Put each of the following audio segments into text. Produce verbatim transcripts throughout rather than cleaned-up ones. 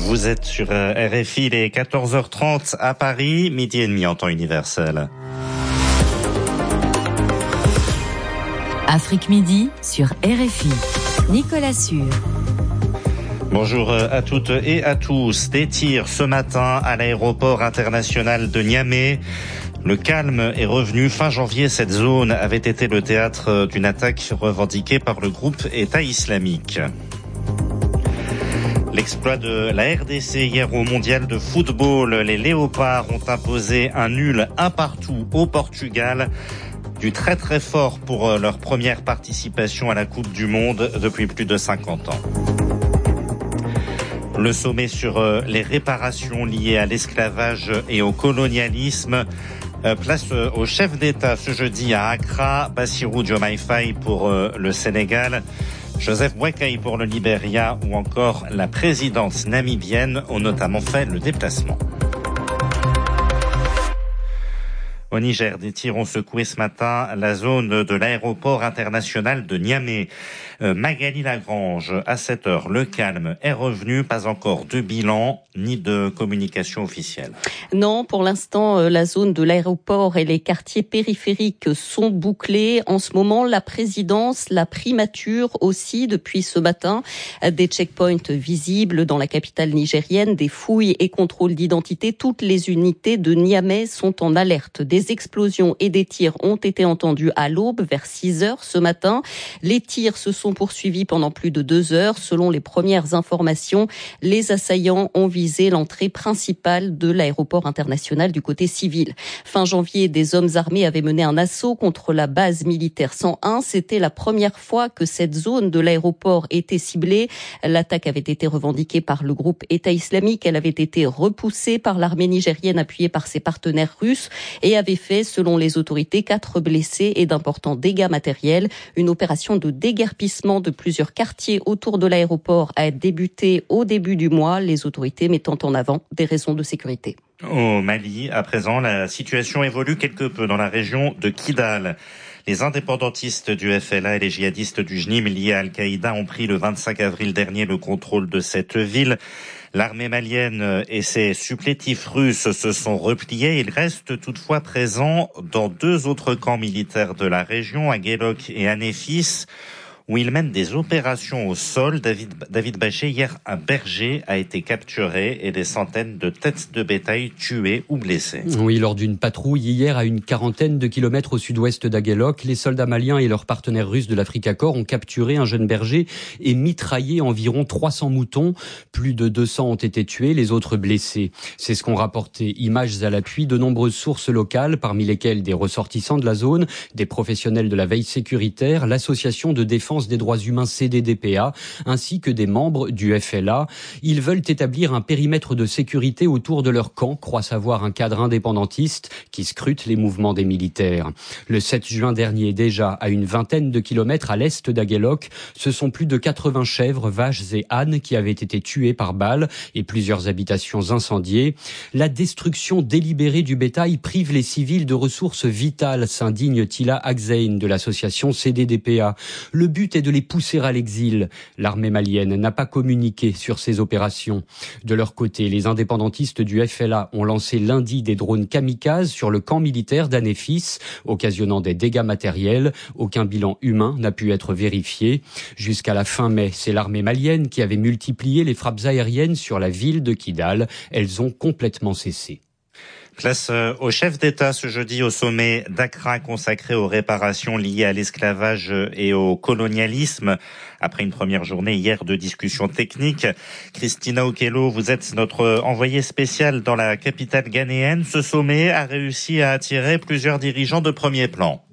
Vous êtes sur R F I, il est quatorze heures trente à Paris, midi et demi en temps universel. Afrique Midi sur R F I. Nicolas Sûr. Bonjour à toutes et à tous. Des tirs ce matin à l'aéroport international de Niamey. Le calme est revenu. Fin janvier, cette zone avait été le théâtre d'une attaque revendiquée par le groupe État islamique. L'exploit de la R D C hier au mondial de football. Les Léopards ont imposé un nul un partout au Portugal. Du très très fort pour leur première participation à la Coupe du Monde depuis plus de cinquante ans. Le sommet sur les réparations liées à l'esclavage et au colonialisme. Place au chef d'État ce jeudi à Accra, Bassirou Diomaye Faye pour le Sénégal, Joseph Boakai pour le Libéria ou encore la présidente namibienne ont notamment fait le déplacement. Au Niger, des tirs ont secoué ce matin la zone de l'aéroport international de Niamey. Euh, Magali Lagrange, à sept heures, le calme est revenu, pas encore de bilan ni de communication officielle. Non, pour l'instant, la zone de l'aéroport et les quartiers périphériques sont bouclés. En ce moment, la présidence, la primature aussi, depuis ce matin, des checkpoints visibles dans la capitale nigérienne, des fouilles et contrôles d'identité. Toutes les unités de Niamey sont en alerte. Des explosions et des tirs ont été entendus à l'aube, vers six heures ce matin. Les tirs se sont poursuivis pendant plus de deux heures. Selon les premières informations, les assaillants ont visé l'entrée principale de l'aéroport international du côté civil. Fin janvier, des hommes armés avaient mené un assaut contre la base militaire cent un. C'était la première fois que cette zone de l'aéroport était ciblée. L'attaque avait été revendiquée par le groupe État islamique. Elle avait été repoussée par l'armée nigérienne appuyée par ses partenaires russes et avait fait, selon les autorités, quatre blessés et d'importants dégâts matériels. Une opération de déguerpissement de plusieurs quartiers autour de l'aéroport a débuté au début du mois, les autorités mettant en avant des raisons de sécurité. Au Mali, à présent, la situation évolue quelque peu dans la région de Kidal. Les indépendantistes du F L A et les djihadistes du J N I M liés à Al-Qaïda ont pris le vingt-cinq avril dernier le contrôle de cette ville. L'armée malienne et ses supplétifs russes se sont repliés. Ils restent toutefois présents dans deux autres camps militaires de la région, à Guelok et à Néfis, où ils mènent des opérations au sol. David, David Baché, hier, un berger a été capturé et des centaines de têtes de bétail tuées ou blessées. Oui, lors d'une patrouille hier à une quarantaine de kilomètres au sud-ouest d'Aguelok, les soldats maliens et leurs partenaires russes de l'Africa Corps ont capturé un jeune berger et mitraillé environ trois cents moutons. Plus de deux cents ont été tués, les autres blessés. C'est ce qu'ont rapporté, images à l'appui, de nombreuses sources locales, parmi lesquelles des ressortissants de la zone, des professionnels de la veille sécuritaire, l'association de défense des droits humains C D D P A, ainsi que des membres du F L A. Ils veulent établir un périmètre de sécurité autour de leur camp, croient savoir un cadre indépendantiste qui scrute les mouvements des militaires. Le sept juin dernier, déjà, à une vingtaine de kilomètres à l'est d'Aguelok, ce sont plus de quatre-vingts chèvres, vaches et ânes qui avaient été tués par balles et plusieurs habitations incendiées. La destruction délibérée du bétail prive les civils de ressources vitales, s'indigne Tila Akzein de l'association C D D P A. Le but est de les pousser à l'exil. L'armée malienne n'a pas communiqué sur ces opérations. De leur côté, les indépendantistes du F L A ont lancé lundi des drones kamikazes sur le camp militaire d'Anéfis, occasionnant des dégâts matériels. Aucun bilan humain n'a pu être vérifié. Jusqu'à la fin mai, c'est l'armée malienne qui avait multiplié les frappes aériennes sur la ville de Kidal. Elles ont complètement cessé. Place au chef d'État ce jeudi au sommet d'Accra consacré aux réparations liées à l'esclavage et au colonialisme. Après une première journée hier de discussions techniques, Christina Okello, vous êtes notre envoyée spéciale dans la capitale ghanéenne. Ce sommet a réussi à attirer plusieurs dirigeants de premier plan.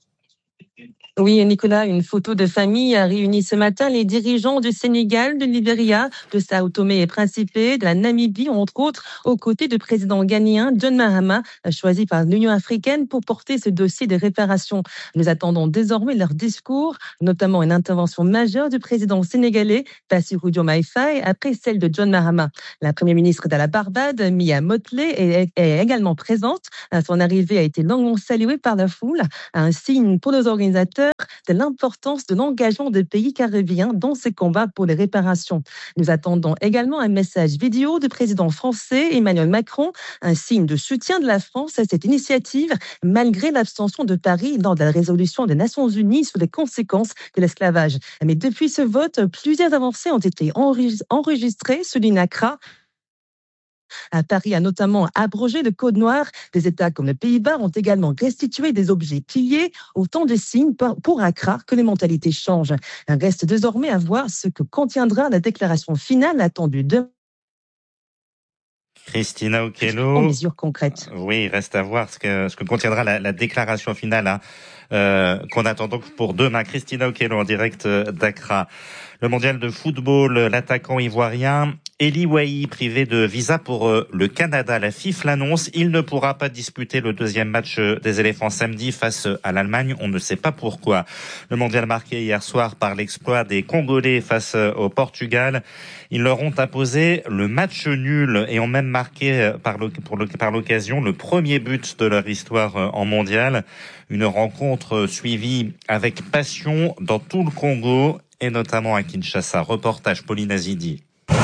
Oui, Nicolas, une photo de famille a réuni ce matin les dirigeants du Sénégal, du Libéria, de Sao Tomé et Principe, de la Namibie, entre autres, aux côtés du président ghanéen John Mahama, choisi par l'Union africaine pour porter ce dossier de réparation. Nous attendons désormais leur discours, notamment une intervention majeure du président sénégalais, Bassirou Diomaye Faye, après celle de John Mahama. La première ministre de la Barbade, Mia Mottley, est, est également présente. Son arrivée a été longuement saluée par la foule, un signe pour nos organisateurs secteur de l'importance de l'engagement des pays caribéens dans ces combats pour les réparations. Nous attendons également un message vidéo du président français Emmanuel Macron, un signe de soutien de la France à cette initiative, malgré l'abstention de Paris lors de la résolution des Nations Unies sur les conséquences de l'esclavage. Mais depuis ce vote, plusieurs avancées ont été enregistrées, souligne Accra. Paris a notamment abrogé le code noir. Des États comme les Pays-Bas ont également restitué des objets pillés, autant de signes pour Accra que les mentalités changent. Il reste désormais à voir ce que contiendra la déclaration finale attendue demain. Christina Okello. En mesures concrètes. Oui, il reste à voir ce que, ce que contiendra la, la déclaration finale hein, euh, qu'on attend donc pour demain. Christina Okello en direct d'Accra. Le mondial de football, l'attaquant ivoirien Eli Wahi, privé de visa pour euh, le Canada. La FIFA l'annonce, il ne pourra pas disputer le deuxième match des éléphants samedi face à l'Allemagne. On ne sait pas pourquoi. Le mondial marqué hier soir par l'exploit des Congolais face au Portugal. Ils leur ont imposé le match nul et ont même marqué par, le, pour le, par l'occasion le premier but de leur histoire en mondial. Une rencontre suivie avec passion dans tout le Congo et notamment à Kinshasa. Reportage Pauline Azidi.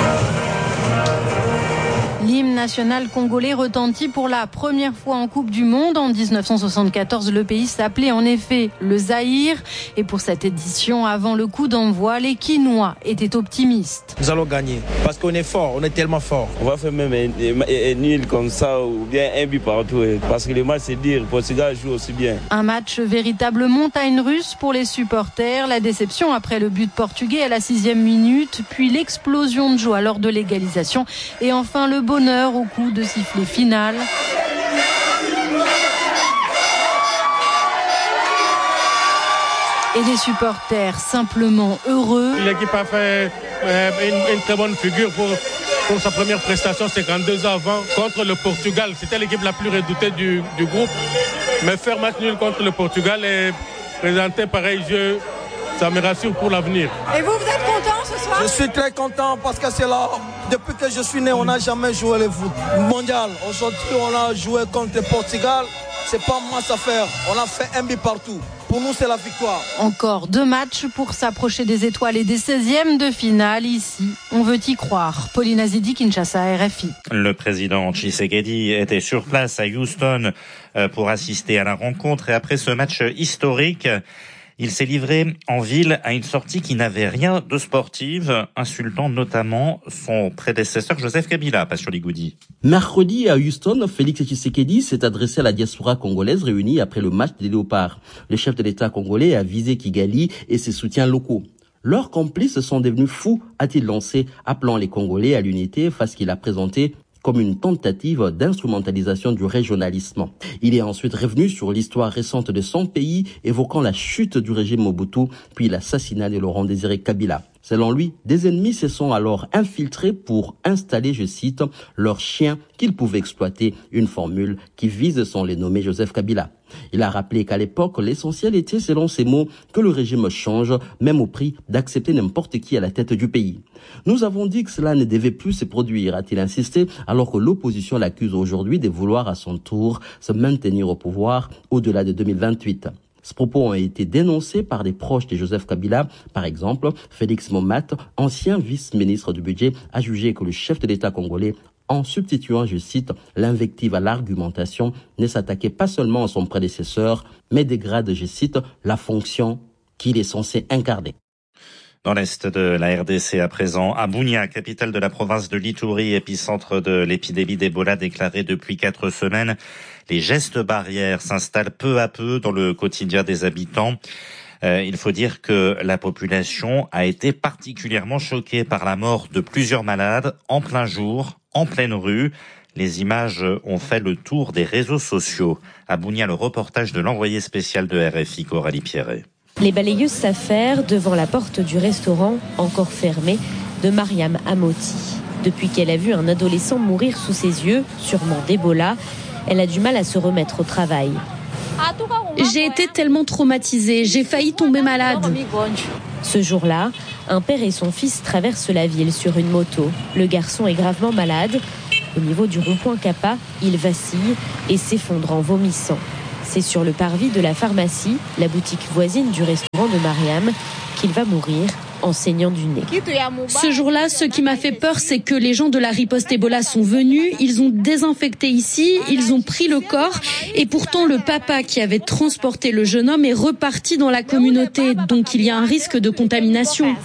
L'hymne national congolais retentit pour la première fois en Coupe du Monde. En dix-neuf cent soixante-quatorze, le pays s'appelait en effet le Zaïre. Et pour cette édition, avant le coup d'envoi, les Quinois étaient optimistes. Nous allons gagner parce qu'on est fort, on est tellement fort. On va faire même un, un, un nul comme ça ou bien un but partout. Parce que le match, c'est dire, le Portugal joue aussi bien. Un match véritable montagne russe pour les supporters. La déception après le but portugais à la sixième minute, puis l'explosion de joie lors de l'égalisation. Et enfin le bonheur au coup de sifflet final. Et des supporters simplement heureux. L'équipe a fait euh, une, une très bonne figure pour, pour sa première prestation cinquante-deux ans avant contre le Portugal. C'était l'équipe la plus redoutée du, du groupe. Mais faire match nul contre le Portugal et présenter pareil jeu, ça me rassure pour l'avenir. Et vous, vous êtes content ce soir ? Je suis très content parce que c'est là, depuis que je suis né, on n'a jamais joué le foot mondial. Aujourd'hui, on a joué contre le Portugal. C'est pas masse à faire. On a fait un but partout. Pour nous, c'est la victoire. Encore deux matchs pour s'approcher des étoiles et des seizièmes de finale. Ici, on veut y croire. Pauline Azidi, Kinshasa, R F I. Le président Tshisekedi était sur place à Houston pour assister à la rencontre. Et après ce match historique, il s'est livré en ville à une sortie qui n'avait rien de sportive, insultant notamment son prédécesseur Joseph Kabila, pas sur Ligoudi. Mercredi à Houston, Félix Tshisekedi s'est adressé à la diaspora congolaise réunie après le match des Léopards. Le chef de l'État congolais a visé Kigali et ses soutiens locaux. Leurs complices sont devenus fous, a-t-il lancé, appelant les Congolais à l'unité face qu'il a présenté comme une tentative d'instrumentalisation du régionalisme. Il est ensuite revenu sur l'histoire récente de son pays, évoquant la chute du régime Mobutu, puis l'assassinat de Laurent Désiré Kabila. Selon lui, des ennemis se sont alors infiltrés pour installer, je cite, leurs chiens qu'ils pouvaient exploiter, une formule qui vise sans les nommer Joseph Kabila. Il a rappelé qu'à l'époque, l'essentiel était, selon ses mots, que le régime change, même au prix d'accepter n'importe qui à la tête du pays. Nous avons dit que cela ne devait plus se produire, a-t-il insisté, alors que l'opposition l'accuse aujourd'hui de vouloir à son tour se maintenir au pouvoir au-delà de deux mille vingt-huit. Ces propos ont été dénoncés par des proches de Joseph Kabila. Par exemple, Félix Momat, ancien vice-ministre du budget, a jugé que le chef de l'État congolais, en substituant, je cite, l'invective à l'argumentation, ne s'attaquait pas seulement à son prédécesseur, mais dégrade, je cite, la fonction qu'il est censé incarner. Dans l'est de la R D C à présent, à Bunia, capitale de la province de l'Ituri, épicentre de l'épidémie d'Ebola déclarée depuis quatre semaines, les gestes barrières s'installent peu à peu dans le quotidien des habitants. Euh, il faut dire que la population a été particulièrement choquée par la mort de plusieurs malades en plein jour, en pleine rue. Les images ont fait le tour des réseaux sociaux. À Bunia, le reportage de l'envoyé spécial de R F I, Coralie Pierret. Les balayeuses s'affairent devant la porte du restaurant, encore fermée, de Mariam Amoti. Depuis qu'elle a vu un adolescent mourir sous ses yeux, sûrement d'Ebola, elle a du mal à se remettre au travail. J'ai été tellement traumatisée, j'ai failli tomber malade. Ce jour-là, un père et son fils traversent la ville sur une moto. Le garçon est gravement malade. Au niveau du rond-point Kappa, il vacille et s'effondre en vomissant. C'est sur le parvis de la pharmacie, la boutique voisine du restaurant de Mariam, qu'il va mourir en saignant du nez. Ce jour-là, ce qui m'a fait peur, c'est que les gens de la riposte Ebola sont venus, ils ont désinfecté ici, ils ont pris le corps et pourtant le papa qui avait transporté le jeune homme est reparti dans la communauté, donc il y a un risque de contamination.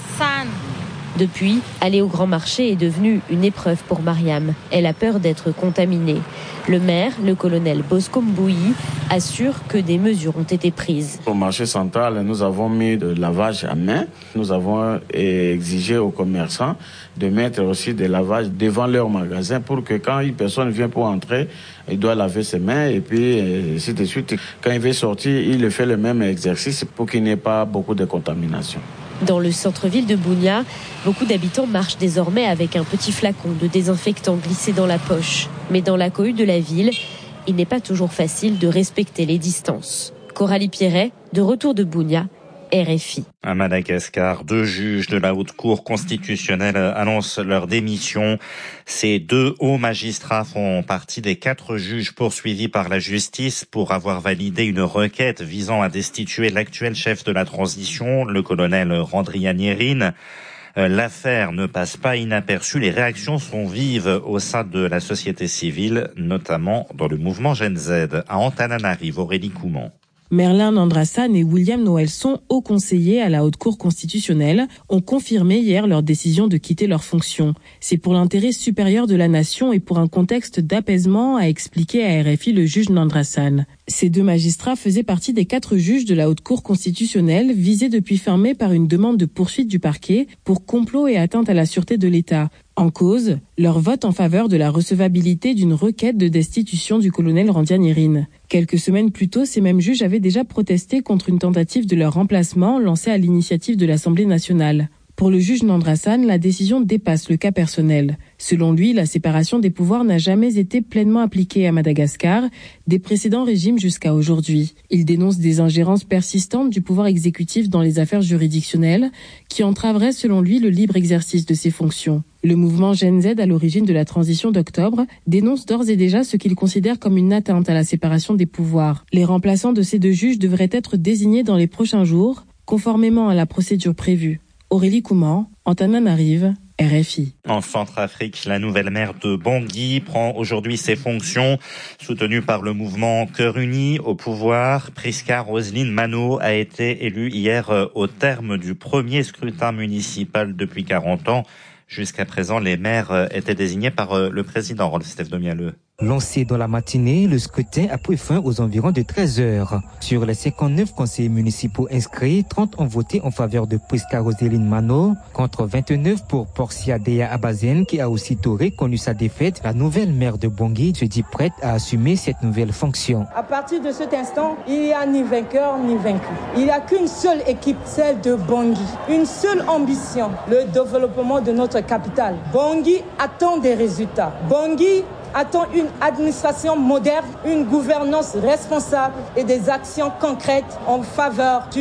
Depuis, aller au grand marché est devenu une épreuve pour Mariam. Elle a peur d'être contaminée. Le maire, le colonel Bosco Mbouyi, assure que des mesures ont été prises. Au marché central, nous avons mis de lavage à main. Nous avons exigé aux commerçants de mettre aussi des lavages devant leur magasin pour que quand une personne vient pour entrer, il doit laver ses mains et puis ainsi de suite. Quand il veut sortir, il fait le même exercice pour qu'il n'y ait pas beaucoup de contamination. Dans le centre-ville de Bunia, beaucoup d'habitants marchent désormais avec un petit flacon de désinfectant glissé dans la poche. Mais dans la cohue de la ville, il n'est pas toujours facile de respecter les distances. Coralie Pierret, de retour de Bunia, R F I. À Madagascar, deux juges de la Haute Cour constitutionnelle annoncent leur démission. Ces deux hauts magistrats font partie des quatre juges poursuivis par la justice pour avoir validé une requête visant à destituer l'actuel chef de la transition, le colonel Randrianirine. L'affaire ne passe pas inaperçue. Les réactions sont vives au sein de la société civile, notamment dans le mouvement Gen Z. À Antananarive, Aurélie Couman. Merlin Nandrassan et William Noëlson, hauts conseillers à la Haute Cour constitutionnelle, ont confirmé hier leur décision de quitter leurs fonctions. C'est pour l'intérêt supérieur de la nation et pour un contexte d'apaisement, a expliqué à R F I le juge Nandrassan. Ces deux magistrats faisaient partie des quatre juges de la Haute Cour constitutionnelle visés depuis fin mai par une demande de poursuite du parquet pour complot et atteinte à la sûreté de l'État. En cause, leur vote en faveur de la recevabilité d'une requête de destitution du colonel Randrianirine. Quelques semaines plus tôt, ces mêmes juges avaient déjà protesté contre une tentative de leur remplacement lancée à l'initiative de l'Assemblée nationale. Pour le juge Nandrassan, la décision dépasse le cas personnel. Selon lui, la séparation des pouvoirs n'a jamais été pleinement appliquée à Madagascar, des précédents régimes jusqu'à aujourd'hui. Il dénonce des ingérences persistantes du pouvoir exécutif dans les affaires juridictionnelles qui entraveraient selon lui le libre exercice de ses fonctions. Le mouvement Gen Z, à l'origine de la transition d'octobre, dénonce d'ores et déjà ce qu'il considère comme une atteinte à la séparation des pouvoirs. Les remplaçants de ces deux juges devraient être désignés dans les prochains jours, conformément à la procédure prévue. Aurélie Couman, Antananarive, R F I. En Centrafrique, la nouvelle maire de Bangui prend aujourd'hui ses fonctions. Soutenue par le mouvement Cœur Uni au pouvoir, Priska Roselyne Mano a été élue hier au terme du premier scrutin municipal depuis quarante ans. Jusqu'à présent, les maires étaient désignés par le président Rolf Domialeux. Lancé dans la matinée, le scrutin a pris fin aux environs de treize heures. Sur les cinquante-neuf conseillers municipaux inscrits, trente ont voté en faveur de Priska Roselyne Mano, contre vingt-neuf pour Portia Deya Abazen, qui a aussitôt reconnu sa défaite. La nouvelle maire de Bangui se dit prête à assumer cette nouvelle fonction. À partir de cet instant, il n'y a ni vainqueur ni vaincu. Il n'y a qu'une seule équipe, celle de Bangui. Une seule ambition, le développement de notre capitale. Bangui attend des résultats. Bangui attend une administration moderne, une gouvernance responsable et des actions concrètes en faveur du